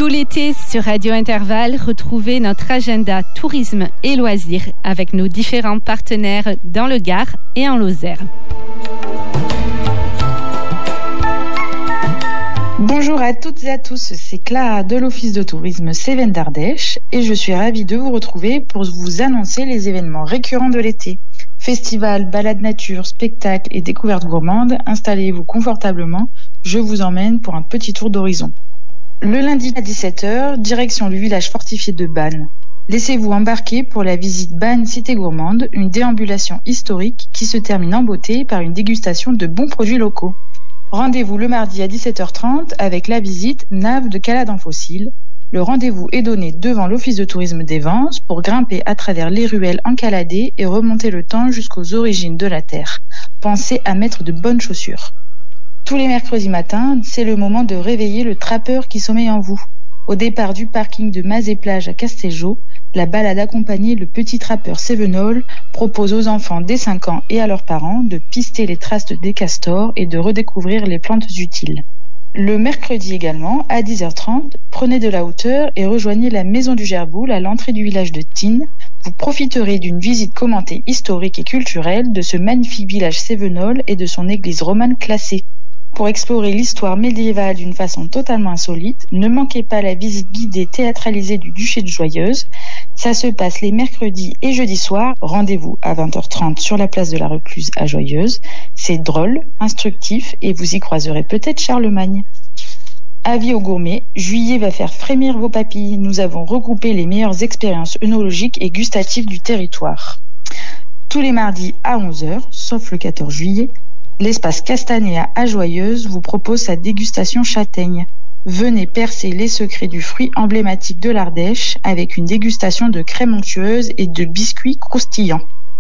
Tout l'été sur Radio Intervalle, retrouvez notre agenda tourisme et loisirs avec nos différents partenaires dans le Gard et en Lozère. Bonjour à toutes et à tous, c'est Clara de l'Office de tourisme Cévennes d'Ardèche et je suis ravie de vous retrouver pour vous annoncer les événements récurrents de l'été. Festival, balades nature, spectacles et découvertes gourmandes, installez-vous confortablement, je vous emmène pour un petit tour d'horizon. Le lundi à 17h, direction le village fortifié de Bannes. Laissez-vous embarquer pour la visite Bannes Cité Gourmande, une déambulation historique qui se termine en beauté par une dégustation de bons produits locaux. Rendez-vous le mardi à 17h30 avec la visite Nave de Caladon Fossile. Le rendez-vous est donné devant l'Office de tourisme des Vences pour grimper à travers les ruelles encaladées et remonter le temps jusqu'aux origines de la Terre. Pensez à mettre de bonnes chaussures. Tous les mercredis matins, c'est le moment de réveiller le trappeur qui sommeille en vous. Au départ du parking de Mazet-Plage à Castelgeau, la balade accompagnée Le Petit Trappeur Cévenol propose aux enfants dès 5 ans et à leurs parents de pister les traces des castors et de redécouvrir les plantes utiles. Le mercredi également, à 10h30, prenez de la hauteur et rejoignez la Maison du Gerboul à l'entrée du village de Tines. Vous profiterez d'une visite commentée historique et culturelle de ce magnifique village cévenol et de son église romane classée. Pour explorer l'histoire médiévale d'une façon totalement insolite, ne manquez pas la visite guidée théâtralisée du Duché de Joyeuse. Ça se passe les mercredis et jeudis soirs. Rendez-vous à 20h30 sur la place de la Recluse à Joyeuse. C'est drôle, instructif et vous y croiserez peut-être Charlemagne. Avis aux gourmets, juillet va faire frémir vos papilles. Nous avons regroupé les meilleures expériences œnologiques et gustatives du territoire. Tous les mardis à 11h, sauf le 14 juillet, l'espace Castanéa à Joyeuse vous propose sa dégustation châtaigne. Venez percer les secrets du fruit emblématique de l'Ardèche avec une dégustation de crème onctueuse et de biscuits croustillants.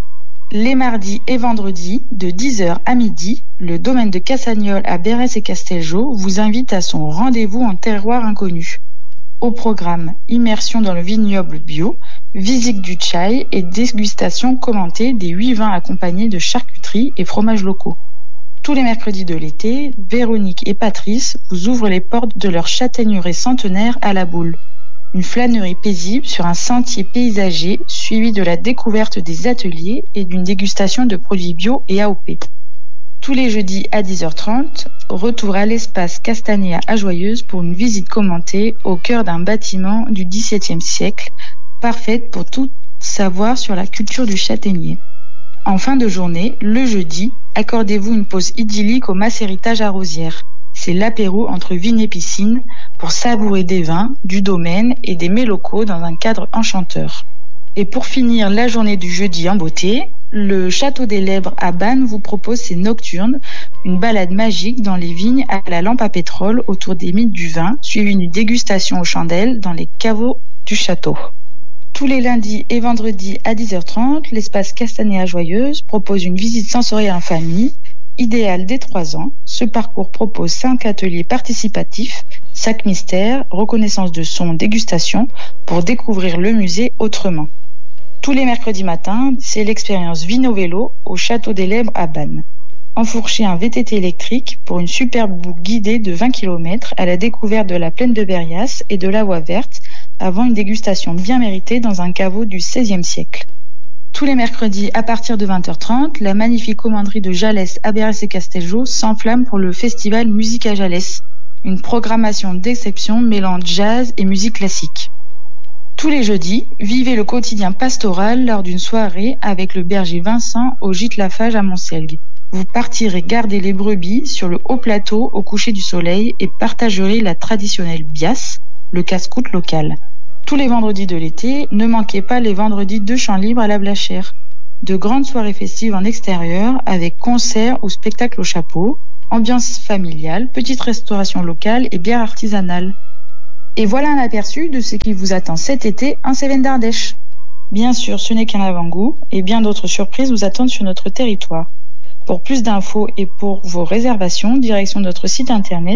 Les mardis et vendredis, de 10h à midi, le domaine de Cassagnol à Bérès et Castelgeau vous invite à son rendez-vous en terroir inconnu. Au programme, immersion dans le vignoble bio, visite du tchaï et dégustation commentée des 8 vins accompagnés de charcuterie et fromages locaux. Tous les mercredis de l'été, Véronique et Patrice vous ouvrent les portes de leur châtaigneraie centenaire à la Boule. Une flânerie paisible sur un sentier paysager suivi de la découverte des ateliers et d'une dégustation de produits bio et AOP. Tous les jeudis à 10h30, retour à l'espace Castanéa à Joyeuse pour une visite commentée au cœur d'un bâtiment du XVIIe siècle, parfaite pour tout savoir sur la culture du châtaignier. En fin de journée, le jeudi, accordez-vous une pause idyllique au Macéritage à Rosières. C'est l'apéro entre vigne et piscine pour savourer des vins, du domaine et des mets locaux dans un cadre enchanteur. Et pour finir la journée du jeudi en beauté, le Château des Lèbres à Bannes vous propose ses nocturnes, une balade magique dans les vignes à la lampe à pétrole autour des mythes du vin, suivie d'une dégustation aux chandelles dans les caveaux du château. Tous les lundis et vendredis à 10h30, l'espace Castanéa Joyeuse propose une visite sensorielle en famille, idéale dès 3 ans. Ce parcours propose 5 ateliers participatifs, sac mystère, reconnaissance de son, dégustation, pour découvrir le musée autrement. Tous les mercredis matins, c'est l'expérience Vino-Vélo au Château des Lèbres à Bannes. Enfourchez un VTT électrique pour une superbe boucle guidée de 20 km à la découverte de la plaine de Berrias et de la Voie verte, avant une dégustation bien méritée dans un caveau du XVIe siècle. Tous les mercredis, à partir de 20h30, la magnifique commanderie de Jalès à Bérès et Castelgeau s'enflamme pour le festival Musique à Jalès, une programmation d'exception mêlant jazz et musique classique. Tous les jeudis, vivez le quotidien pastoral lors d'une soirée avec le berger Vincent au gîte Lafage à Montselgue. Vous partirez garder les brebis sur le haut plateau au coucher du soleil et partagerez la traditionnelle biasse, le casse-croûte local. Tous les vendredis de l'été, ne manquez pas les vendredis de chant libre à la Blachère. De grandes soirées festives en extérieur avec concerts ou spectacles au chapeau, ambiance familiale, petite restauration locale et bière artisanale. Et voilà un aperçu de ce qui vous attend cet été en Cévennes d'Ardèche. Bien sûr, ce n'est qu'un avant-goût et bien d'autres surprises vous attendent sur notre territoire. Pour plus d'infos et pour vos réservations, direction notre site internet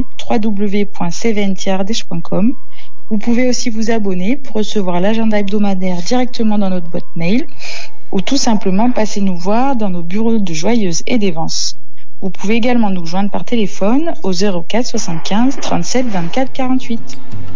www.cevennes-ardèche.com. Vous pouvez aussi vous abonner pour recevoir l'agenda hebdomadaire directement dans notre boîte mail ou tout simplement passer nous voir dans nos bureaux de Joyeuse et d'Evance. Vous pouvez également nous joindre par téléphone au 04 75 37 24 48.